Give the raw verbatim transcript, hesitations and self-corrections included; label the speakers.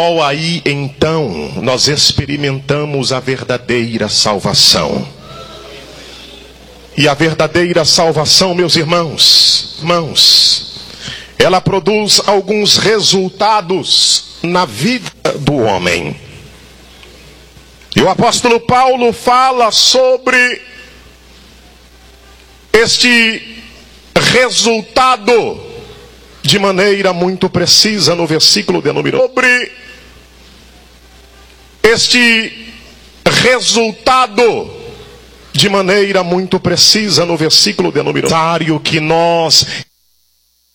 Speaker 1: Só aí então nós experimentamos a verdadeira salvação. E a verdadeira salvação, meus irmãos, irmãos, ela produz alguns resultados na vida do homem. E o apóstolo Paulo fala sobre este resultado de maneira muito precisa no versículo de número sobre este resultado de maneira muito precisa no versículo de número que nós